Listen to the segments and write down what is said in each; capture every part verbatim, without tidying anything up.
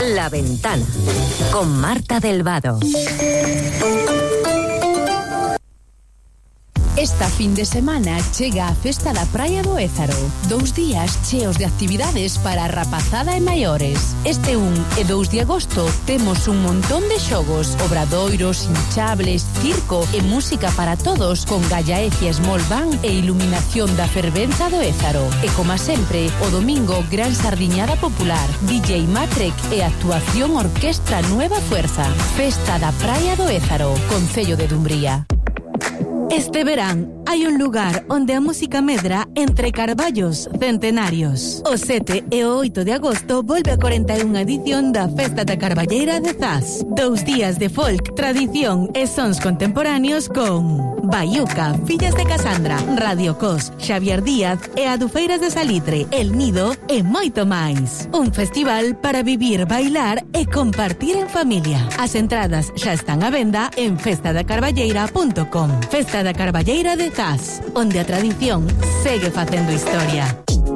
La Ventana, con Marta del Vado. Esta fin de semana chega a Festa da Praia do Ézaro. Dous días cheos de actividades para a rapazada e maiores. Este un e dous de agosto temos un montón de xogos, obradoiros, hinchables, circo e música para todos con Gallaecia Small Band e iluminación da fervenza do Ézaro. E como sempre, o domingo gran sardiñada popular, D J Matrek e actuación Orquestra Nueva Fuerza. Festa da Praia do Ézaro, Concello de Dumbría. Este verán hai un lugar onde a música medra entre carballos centenarios. O sete e o oito de agosto volve a cuarenta e unha edición da Festa da Carballeira de Zas. Dous días de folk, tradición e sons contemporáneos con Baiuca, Fillas de Casandra, Radio Cos, Xavier Díaz e Adufeiras de Salitre, El Nido e moito máis. Un festival para vivir, bailar e compartir en familia. As entradas xa están á venda en festa da carballeira punto com. Festa da Carballeira de Zas, onde a tradición segue facendo historia.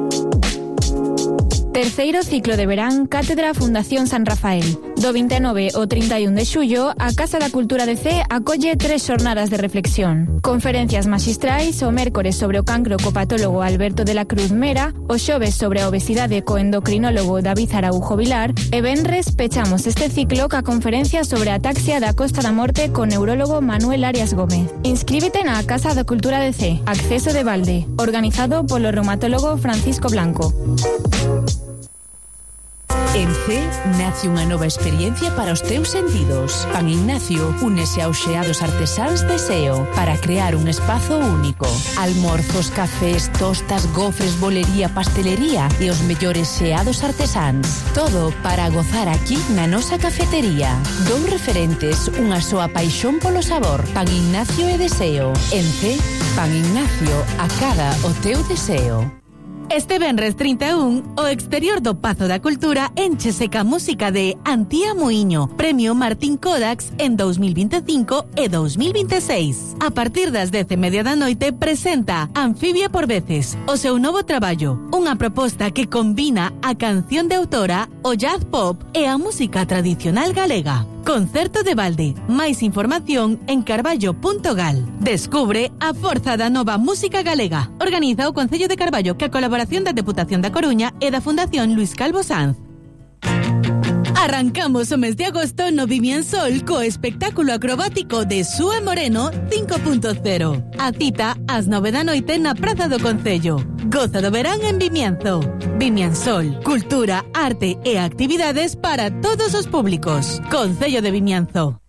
Terceiro ciclo de verán Cátedra Fundación San Rafael. Do vinte e nove ao trinta e un de xullo, a Casa da Cultura de Cee acolle tres xornadas de reflexión. Conferencias maxistrais o mércores sobre o cancro co patólogo Alberto de la Cruz Mera, o xoves sobre a obesidade co endocrinólogo David Araujo Vilar e venres pechamos este ciclo ca conferencia sobre a ataxia da Costa da Morte co neurólogo Manuel Arias Gómez. Inscríbete na Casa da Cultura de Cee, acceso de balde, organizado polo reumatólogo Francisco Blanco. En Cee nace unha nova experiencia para os teus sentidos. Pan Ignacio únese aos xeados artesáns de Seo para crear un espazo único. Almorzos, cafés, tostas, gofres, bolería, pastelería e os mellores xeados artesáns. Todo para gozar aquí na nosa cafetería. Dous referentes, unha soa paixón polo sabor. Pan Ignacio e Deseo. En Cee, Pan Ignacio, acada o teu deseo. Este venres trinta e un, o exterior do Pazo da Cultura enchese ca música de Antía Muiño, Premio Martín Kodax en dos mil vinte e cinco e dos mil vinte e seis. A partir das dez e media da noite presenta Anfibia por veces, o seu novo traballo, unha proposta que combina a canción de autora, o jazz pop e a música tradicional galega. Concerto de balde. Máis información en carballo punto gal. Descubre a forza da nova música galega. Organiza o Concello de Carballo, que a colaboración da Deputación da Coruña e da Fundación Luis Calvo Sanz. Arrancamos o mes de agosto no Vimiensol co espectáculo acrobático de Sue Moreno cinco punto cero. A cita ás nove da noite na Praza do Concello. Goza do verán en Vimienzo. Vimiensol, cultura, arte e actividades para todos os públicos. Concello de Vimienzo.